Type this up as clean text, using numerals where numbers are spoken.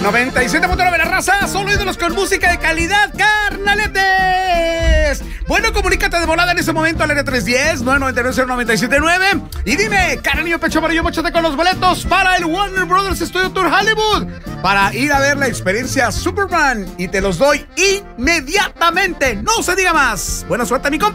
97.9 la raza, solo ídolos con música de calidad, carnaletes. Bueno, comunícate de volada en ese momento al N310-999-0979 y dime, carnillo, pecho amarillo, mochate con los boletos para el Warner Brothers Studio Tour Hollywood para ir a ver la experiencia Superman y te los doy inmediatamente. No se diga más. Buena suerte, mi compa.